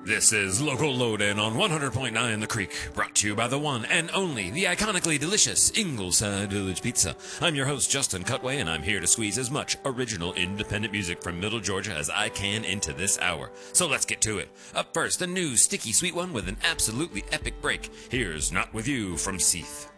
This is Local Load-In on 100.9 The Creek, brought to you by the one and only, the iconically delicious Ingleside Village Pizza. I'm your host, Justin Cutway, and I'm here to squeeze as much original independent music from Middle Georgia as I can into this hour. So let's get to it. Up first, a new sticky sweet one with an absolutely epic break. Here's Not With You from Seath.